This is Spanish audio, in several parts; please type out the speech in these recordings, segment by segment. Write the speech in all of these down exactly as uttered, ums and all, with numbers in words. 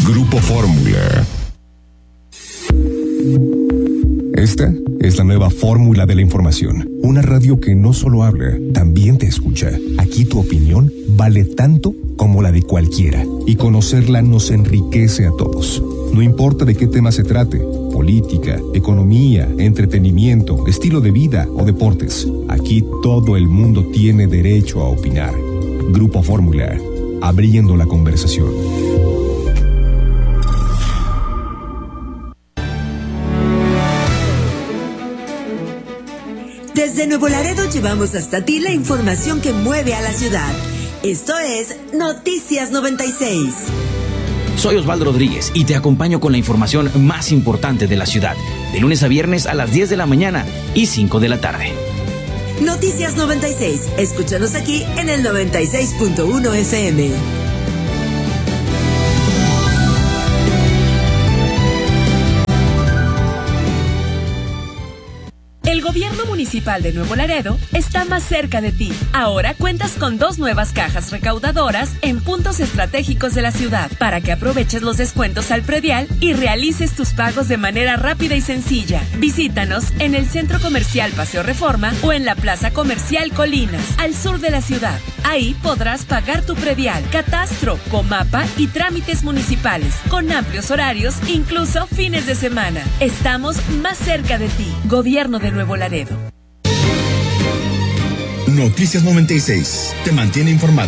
Grupo Fórmula. Esta es la nueva fórmula de la información. Una radio que no solo habla, también te escucha. Aquí tu opinión vale tanto como la de cualquiera. Y conocerla nos enriquece a todos. No importa de qué tema se trate, política, economía, entretenimiento, estilo de vida o deportes. Aquí todo el mundo tiene derecho a opinar. Grupo Fórmula, abriendo la conversación. Desde Nuevo Laredo llevamos hasta ti la información que mueve a la ciudad. Esto es Noticias noventa y seis. Soy Osvaldo Rodríguez y te acompaño con la información más importante de la ciudad, de lunes a viernes a las diez de la mañana y cinco de la tarde. Noticias noventa y seis. Escúchanos aquí en el noventa y seis punto uno F M. El gobierno municipal de Nuevo Laredo está más cerca de ti. Ahora cuentas con dos nuevas cajas recaudadoras en puntos estratégicos de la ciudad para que aproveches los descuentos al predial y realices tus pagos de manera rápida y sencilla. Visítanos en el Centro Comercial Paseo Reforma o en la Plaza Comercial Colinas, al sur de la ciudad. Ahí podrás pagar tu predial, catastro, comapa y trámites municipales, con amplios horarios, incluso fines de semana. Estamos más cerca de ti. Gobierno de Nuevo Laredo. Noticias noventa y seis te mantiene informado.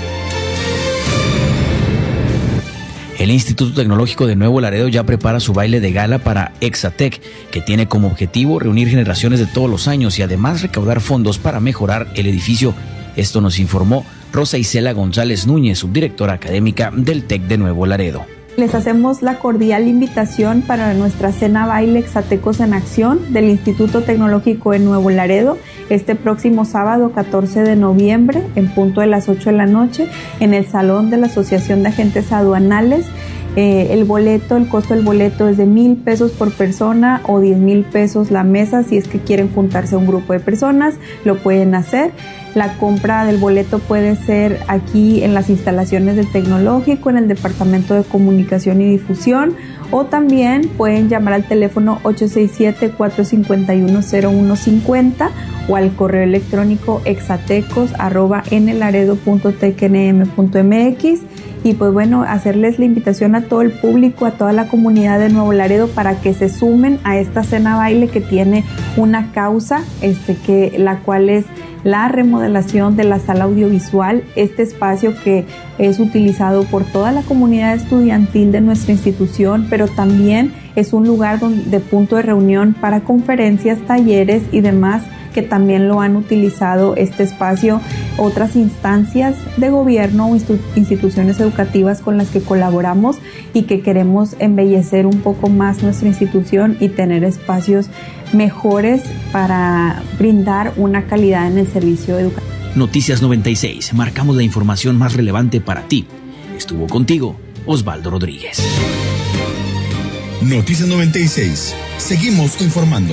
El Instituto Tecnológico de Nuevo Laredo ya prepara su baile de gala para Exatec, que tiene como objetivo reunir generaciones de todos los años y además recaudar fondos para mejorar el edificio. Esto nos informó Rosa Isela González Núñez, subdirectora académica del TEC de Nuevo Laredo. Les hacemos la cordial invitación para nuestra cena baile Exatecos en Acción del Instituto Tecnológico de Nuevo Laredo este próximo sábado catorce de noviembre en punto de las ocho de la noche en el Salón de la Asociación de Agentes Aduanales. Eh, el boleto, el costo del boleto es de mil pesos por persona o diez mil pesos la mesa. Si es que quieren juntarse a un grupo de personas, lo pueden hacer. La compra del boleto puede ser aquí en las instalaciones del Tecnológico, en el Departamento de Comunicación y Difusión, o también pueden llamar al teléfono ocho seis siete, cuatro cinco uno, cero uno cinco cero o al correo electrónico exatecos arroba nlaredo punto tec n m punto m x. Y pues bueno, hacerles la invitación a todo el público, a toda la comunidad de Nuevo Laredo para que se sumen a esta cena baile que tiene una causa, este, que, la cual es la remodelación de la sala audiovisual, este espacio que es utilizado por toda la comunidad estudiantil de nuestra institución, pero también es un lugar donde, de punto de reunión para conferencias, talleres y demás, que también lo han utilizado este espacio otras instancias de gobierno o institu- instituciones educativas con las que colaboramos y que queremos embellecer un poco más nuestra institución y tener espacios mejores para brindar una calidad en el servicio educativo. Noticias noventa y seis, marcamos la información más relevante para ti. Estuvo contigo Osvaldo Rodríguez. Noticias noventa y seis, seguimos informando.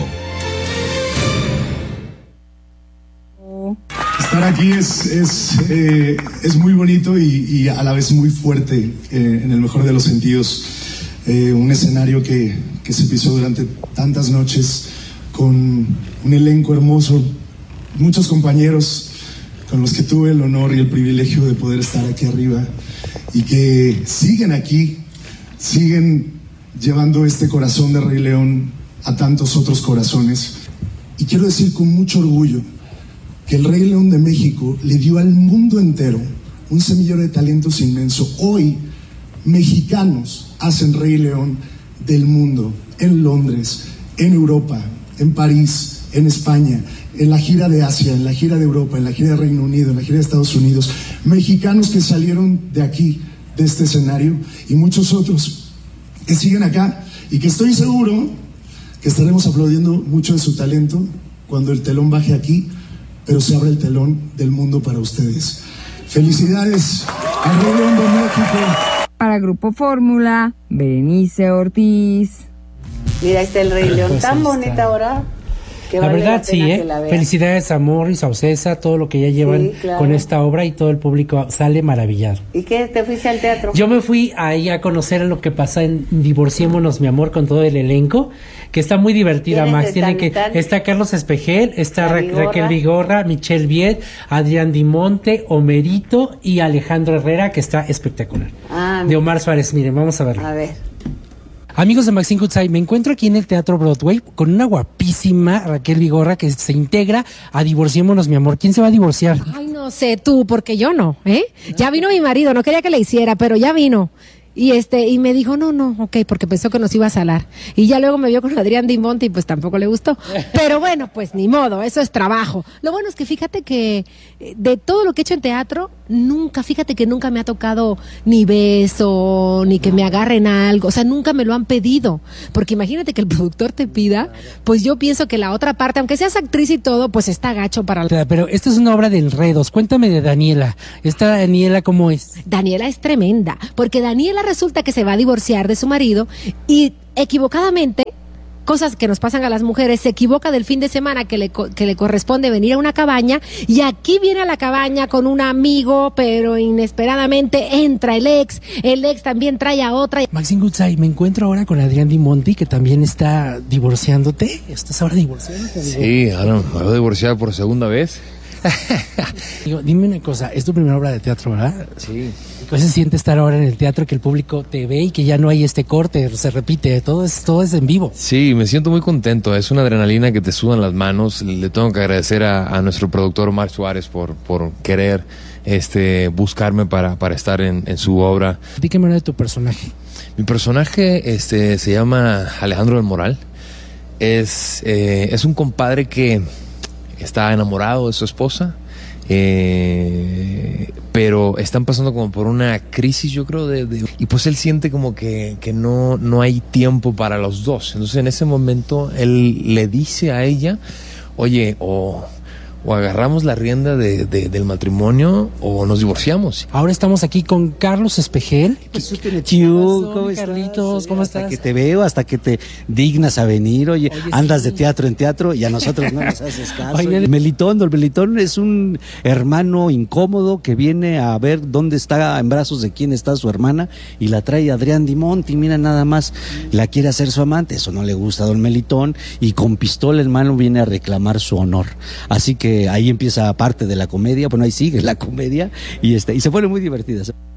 Estar aquí es, es, eh, es muy bonito y, y a la vez muy fuerte, eh, en el mejor de los sentidos. Eh, un escenario que, que se pisó durante tantas noches con un elenco hermoso, muchos compañeros con los que tuve el honor y el privilegio de poder estar aquí arriba y que siguen aquí, siguen llevando este corazón de Rey León a tantos otros corazones. Y quiero decir con mucho orgullo que el Rey León de México le dio al mundo entero un semillero de talentos inmenso. Hoy, mexicanos hacen Rey León del mundo, en Londres, en Europa, en París, en España, en la gira de Asia, en la gira de Europa, en la gira de Reino Unido, en la gira de Estados Unidos. Mexicanos que salieron de aquí, de este escenario, y muchos otros que siguen acá y que estoy seguro que estaremos aplaudiendo mucho de su talento cuando el telón baje aquí, pero se abre el telón del mundo para ustedes. Felicidades al Rey León de México. Para Grupo Fórmula, Berenice Ortiz. Mira, ahí está el Rey León, Pues tan está. bonita ahora. Que la vale verdad, la sí, pena ¿eh? que la vean. Felicidades a Morris, a Ocesa, todo lo que ya llevan Sí, claro. con esta obra y todo el público sale maravillado. ¿Y qué? ¿Te fuiste al teatro? Yo me fui ahí a conocer lo que pasa en Divorciémonos, mi amor, con todo el elenco, que está muy divertida, ¿Quiénes Max. Tiene están? que ¿Están? está Carlos Espejel, está La Ra- Vigorra. Raquel Vigorra, Michelle Viet, Adrián Dimonte, Homerito y Alejandro Herrera, que está espectacular. Ah, De Omar Suárez, miren, vamos a verlo. a ver. Amigos de Maxine Goodside, me encuentro aquí en el Teatro Broadway con una guapísima Raquel Vigorra que se integra a Divorciémonos, mi amor. ¿Quién se va a divorciar? Ay, no sé tú, porque yo no, ¿eh? Ya vino mi marido, no quería que le hiciera, pero ya vino. Y este, y me dijo, no, no, ok, porque pensó que nos iba a salar. Y ya luego me vio con Adrián Dimonte y pues tampoco le gustó. Pero bueno, pues ni modo, eso es trabajo. Lo bueno es que fíjate que eh, de todo lo que he hecho en teatro, nunca, fíjate que nunca me ha tocado ni beso, ni que me agarren algo. O sea, nunca me lo han pedido. Porque imagínate que el productor te pida, pues yo pienso que la otra parte, aunque seas actriz y todo, pues está gacho para... Pero esta es una obra de enredos. Cuéntame de Daniela. ¿Esta Daniela cómo es? Daniela es tremenda, porque Daniela resulta que se va a divorciar de su marido y equivocadamente, cosas que nos pasan a las mujeres, se equivoca del fin de semana que le, co- que le corresponde venir a una cabaña y aquí viene a la cabaña con un amigo, pero inesperadamente entra el ex, el ex también trae a otra. Maxine Goodside, me encuentro ahora con Adrián Dimonte, que también está divorciándote. ¿Estás ahora divorciándote? amigo? Sí, ahora me voy a divorciar por segunda vez. Digo, dime una cosa, es tu primera obra de teatro, ¿verdad? Sí. ¿Cómo se siente estar ahora en el teatro, que el público te ve y que ya no hay este corte, se repite, todo es, todo es en vivo? Sí, me siento muy contento. Es una adrenalina que te sudan las manos. Le tengo que agradecer a, a nuestro productor Omar Suárez por, por querer este, buscarme para, para estar en, en su obra. Dígame ahora de tu personaje. Mi personaje este, se llama Alejandro del Moral. Es, eh, es un compadre que está enamorado de su esposa, eh, pero están pasando como por una crisis, yo creo, de, de- y pues él siente como que, que no, no hay tiempo para los dos. Entonces en ese momento él le dice a ella, oye, o, o agarramos la rienda de, de- del matrimonio o nos divorciamos. Ahora estamos aquí con Carlos Espejel. Chiu, ¿cómo estás? Carlitos, ¿cómo Hasta estás? que te veo, hasta que te dignas a venir, oye, Oye, andas sí. de teatro en teatro y a nosotros no nos haces caso. Oye, Oye, Melitón, don Melitón es un hermano incómodo que viene a ver dónde está, en brazos de quién está su hermana, y la trae Adrián Dimonte, y mira nada más, la quiere hacer su amante, eso no le gusta a don Melitón, y con pistola en mano viene a reclamar su honor. Así que ahí empieza parte de la comedia, bueno, ahí sigue la comedia, y este, y se pone muy divertida.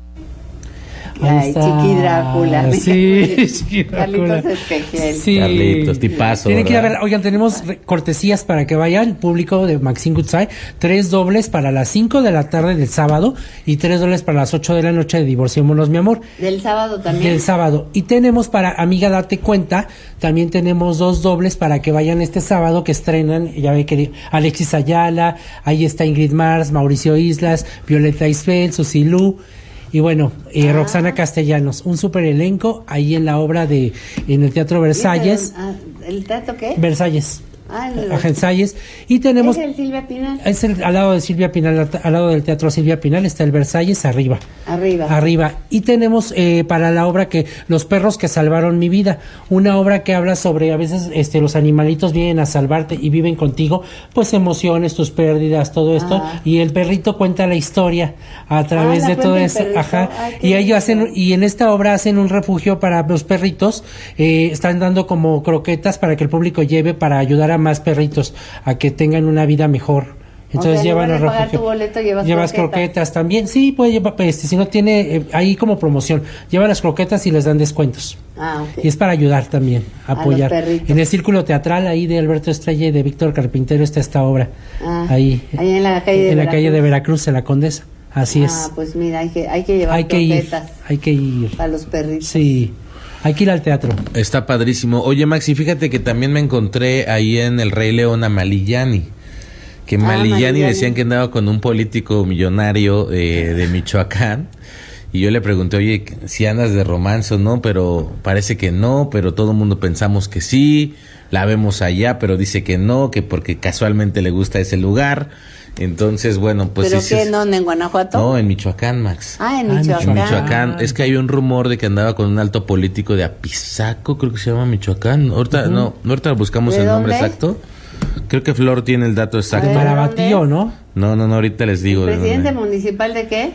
Ay, Chiqui Drácula. Sí, Chiqui Drácula. Carlitos Espejel. Sí. Carlitos, tipazo, Tienen que ir a ver, ¿verdad? oigan, tenemos re- cortesías para que vayan, público de Maxine Goodside, tres dobles para las cinco de la tarde del sábado y tres dobles para las ocho de la noche de Divorciémonos, mi amor. Del sábado también. Del sábado. Y tenemos para Amiga Date Cuenta, también tenemos dos dobles para que vayan este sábado, que estrenan, ya ve que Alexis Ayala, ahí está Ingrid Mars, Mauricio Islas, Violeta Isfel, Susilú. Y bueno, eh, Ah. Roxana Castellanos, un super elenco ahí en la obra de, en el Teatro Versalles. Ah, ¿el teatro qué? Versalles. Ah, el- Ajá, Versalles. Y tenemos, ¿Es el Silvia Pinal? es el- al lado de Silvia Pinal, al, al lado del Teatro Silvia Pinal está el Versalles arriba. Arriba. Arriba. Y tenemos eh, para la obra que Los perros que salvaron mi vida, una obra que habla sobre a veces este los animalitos vienen a salvarte y viven contigo, pues emociones, tus pérdidas, todo esto, Ah. y el perrito cuenta la historia a través la de todo cuenta el eso. perrito. Ajá. Ay, qué Y ellos lindo. hacen y en esta obra hacen un refugio para los perritos, eh, están dando como croquetas para que el público lleve para ayudar a más perritos a que tengan una vida mejor. Entonces O sea, en llevan lugar al de pagar refugio. tu boleto, llevas croquetas. croquetas. también. Sí, puede llevar, pues, este, si no tiene, eh, ahí como promoción, llevan las croquetas y les dan descuentos. Ah, ok. Y es para ayudar también, A los apoyar. perritos. En el círculo teatral ahí de Alberto Estrella y de Víctor Carpintero está esta obra. Ah, ahí, ahí en la calle de en la calle de Veracruz. Veracruz, en la Condesa. Así Ah, es. pues mira, hay que, hay que llevar Hay que ir, croquetas hay que ir. para los perritos. Sí, hay que ir al teatro. Está padrísimo. Oye, Maxi, fíjate que también me encontré ahí en El Rey León a Malillani. Que Ah, Malillani Malillani. decían que andaba con un político millonario eh, de Michoacán. Y yo le pregunté, oye, si andas de romance o no, pero parece que no, pero todo el mundo pensamos que sí. La vemos allá, pero dice que no, que porque casualmente le gusta ese lugar. Entonces, bueno, pues ¿Pero sí, qué? sí, ¿No? ¿En Guanajuato? no, en Michoacán, Max. Ah, en Ah, Michoacán. En Michoacán. Es que hay un rumor de que andaba con un alto político de Apizaco, creo que se llama Michoacán. Ahorita, no, ahorita buscamos ¿De el nombre dónde? exacto. Creo que Flor tiene el dato exacto. Para Batío, ¿no? No, no, no, ahorita les digo. ¿Presidente municipal de qué?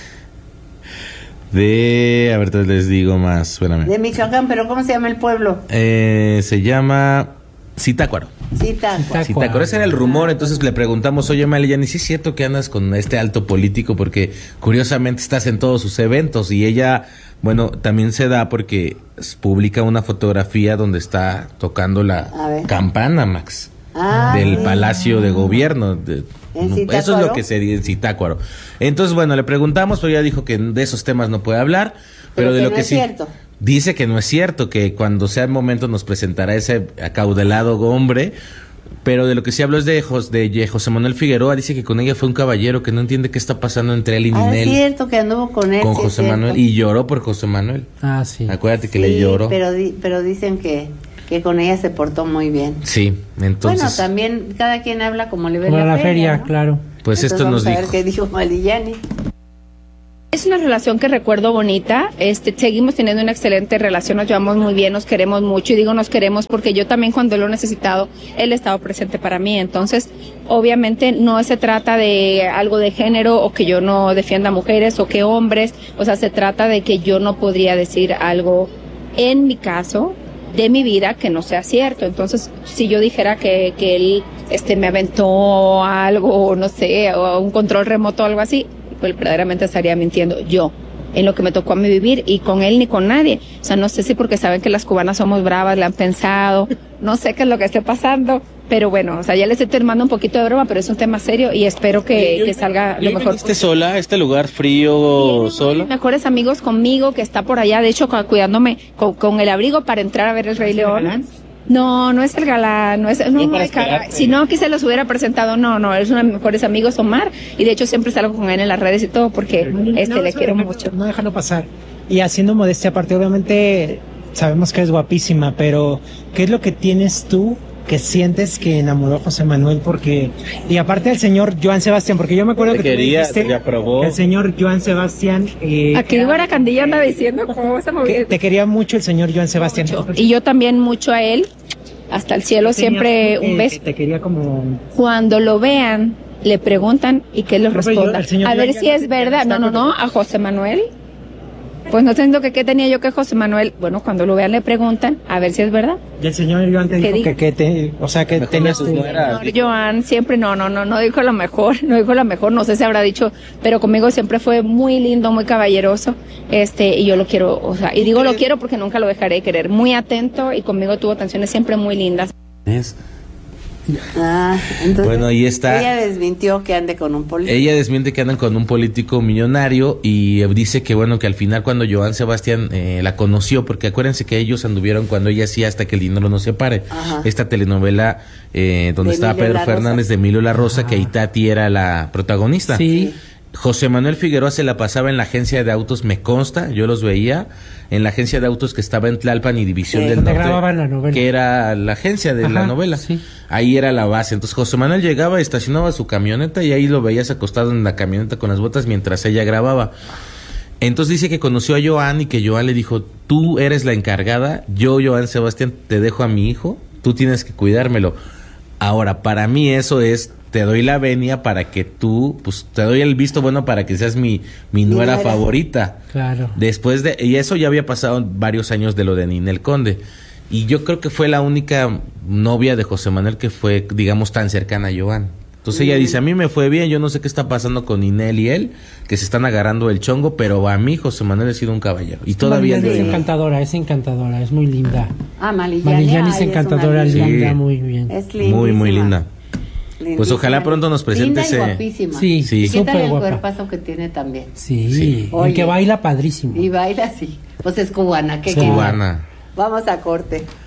De, a ver, te les digo más, espérame. De Michoacán, pero ¿cómo se llama el pueblo? Eh, se llama Zitácuaro. Zitácuaro. Zitácuaro, ese era el rumor, entonces le preguntamos, oye Maliyani, ¿sí es cierto que andas con este alto político? Porque curiosamente estás en todos sus eventos y ella, bueno, también se da porque publica una fotografía donde está tocando la campana, Max, ah, del sí. Palacio de Gobierno. De, ¿En no, eso es lo que sería en Zitácuaro. Entonces, bueno, le preguntamos, pero ella dijo que de esos temas no puede hablar, pero, pero de que lo no que es sí. Cierto. Dice que no es cierto, que cuando sea el momento nos presentará ese acaudelado hombre, pero de lo que sí habló es de, Jos, de José Manuel Figueroa. Dice que con ella fue un caballero que no entiende qué está pasando entre él y Ah, Ninel. es cierto que anduvo con él. Con sí, José es Manuel, cierto. y lloró por José Manuel. Ah, sí. Acuérdate que Sí, le lloró. Pero, di, pero dicen que, que con ella se portó muy bien. Sí, entonces. Bueno, también cada quien habla como le ve Como la, la feria, feria, ¿no? claro. Pues Entonces esto vamos nos a ver dijo. qué dijo Maliyani. Es una relación que recuerdo bonita, este, seguimos teniendo una excelente relación, nos llevamos muy bien, nos queremos mucho, y digo nos queremos porque yo también cuando lo he necesitado, él ha estado presente para mí, entonces obviamente no se trata de algo de género o que yo no defienda mujeres o que hombres, o sea, se trata de que yo no podría decir algo en mi caso, de mi vida, que no sea cierto. Entonces, si yo dijera que, que él este, me aventó algo, no sé, o un control remoto o algo así, pues verdaderamente estaría mintiendo yo en lo que me tocó a mí vivir, y con él ni con nadie. O sea, no sé si porque saben que las cubanas somos bravas, le han pensado, no sé qué es lo que esté pasando, pero bueno, o sea, ya le estoy tomando un poquito de broma, pero es un tema serio y espero que, que salga lo mejor. ¿Viniste sola a este lugar frío, sola? Mejores amigos conmigo, que está por allá, de hecho, cu- cuidándome con, con el abrigo para entrar a ver el Rey León. No, no es el galán, no es, no, no es cara. Si no, aquí se los hubiera presentado, no, no, es uno de mis mejores amigos, Omar, y de hecho siempre salgo con él en las redes y todo, porque este No, le eso quiero no, mucho. No déjalo pasar. Y haciendo modestia aparte, obviamente sabemos que eres guapísima, pero ¿qué es lo que tienes tú que sientes que enamoró a José Manuel? Porque, y aparte del señor Joan Sebastián, porque yo me acuerdo Te que tú me quería, dijiste te aprobó. que el señor Joan Sebastián eh, Aquí Ibarra Candilla anda diciendo cómo está que moviendo. te quería mucho el señor Joan Sebastián. Y yo también mucho a él, hasta el cielo, siempre Tenías, un eh, beso. que Te quería como... Cuando lo vean, le preguntan y que él les No, pero yo- responda. el señor A ver ya- si ya- es ya verdad. está No, no, no, a José Manuel. Pues no entiendo que qué tenía yo que José Manuel. Bueno, cuando lo vean le preguntan, a ver si es verdad. Y el señor Joan te ¿Qué dijo dijo? que, que te... O sea, que tenías tu... Señor Joan siempre, no, no, no, no dijo lo mejor, no dijo lo mejor, no sé si habrá dicho, pero conmigo siempre fue muy lindo, muy caballeroso, este, y yo lo quiero, o sea, y digo lo quiero porque nunca lo dejaré de querer, muy atento, y conmigo tuvo atenciones siempre muy lindas. Es- Ah, entonces Bueno, ahí está. ella desmintió que ande con un político. Ella desmiente que andan con un político millonario y eh, dice que bueno, que al final cuando Joan Sebastián eh, la conoció, porque acuérdense que ellos anduvieron cuando ella hacía Hasta que el dinero nos separe, Ajá. esta telenovela eh, donde De estaba Emilio Pedro La Fernández Rosa. de Emilio La Rosa, que Itati era la protagonista. Sí. José Manuel Figueroa se la pasaba en la agencia de autos, me consta, yo los veía, en la agencia de autos que estaba en Tlalpan y División Sí, del donde Norte, grababan la novela. que era la agencia de la Ajá, novela. sí. Ahí era la base. Entonces José Manuel llegaba, estacionaba su camioneta y ahí lo veías acostado en la camioneta con las botas mientras ella grababa. Entonces dice que conoció a Joan y que Joan le dijo, tú eres la encargada, yo, Joan Sebastián, te dejo a mi hijo, tú tienes que cuidármelo. Ahora, para mí eso es, te doy la venia para que tú, pues te doy el visto bueno para que seas mi, mi nuera nuera. favorita. Claro. Después de, y eso ya había pasado varios años de lo de Ninel Conde. Y yo creo que fue la única novia de José Manuel que fue, digamos, tan cercana a Joan. Entonces ella dice, a mí me fue bien, yo no sé qué está pasando con Ninel y él, que se están agarrando el chongo, pero a mí José Manuel ha sido un caballero. Y todavía... Maliyani es le- encantadora, es encantadora, es muy linda. Ah, Maliyani. Maliyani es ay, encantadora, una linda. linda, Sí. muy bien. Es Muy, muy linda. Lindísima. Pues ojalá pronto nos presente Linda y ese... guapísima. Sí, Sí. ¿Y qué tal súper el guapa. cuerpazo que tiene también? Sí, Sí. y Oye. que baila padrísimo. Y baila así. Pues es cubana, ¿qué Sí. quieres? Cubana. Vamos a corte.